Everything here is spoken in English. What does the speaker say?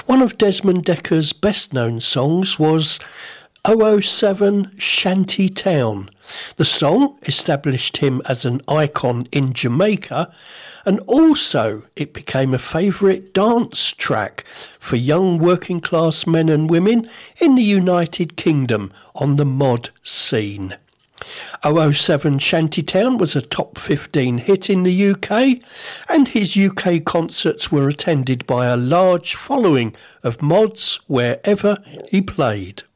One of Desmond Decker's best-known songs was 007 Shanty Town. The song established him as an icon in Jamaica, and also it became a favourite dance track for young working class men and women in the United Kingdom on the mod scene. 007 Shantytown was a top 15 hit in the UK, and his UK concerts were attended by a large following of mods wherever he played.